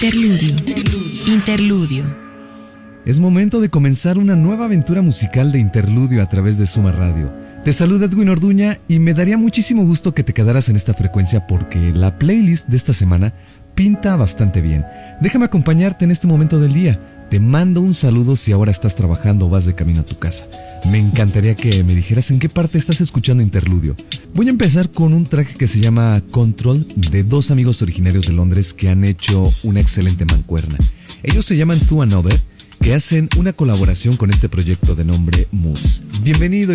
Interludio. Interludio. Es momento de comenzar una nueva aventura musical de Interludio a través de Suma Radio. Te saluda Edwin Orduña y me daría muchísimo gusto que te quedaras en esta frecuencia porque la playlist de esta semana pinta bastante bien. Déjame acompañarte en este momento del día. Te mando un saludo si ahora estás trabajando o vas de camino a tu casa. Me encantaría que me dijeras en qué parte estás escuchando Interludio. Voy a empezar con un track que se llama Control, de dos amigos originarios de Londres que han hecho una excelente mancuerna. Ellos se llaman To Another, que hacen una colaboración con este proyecto de nombre Moose. Bienvenido